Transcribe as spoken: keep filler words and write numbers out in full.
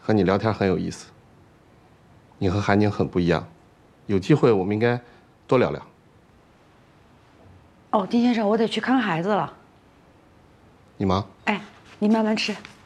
和你聊天很有意思。你和韩宁很不一样，有机会我们应该多聊聊。 哦，丁先生，我得去看孩子了。 你忙。 哎，你慢慢吃。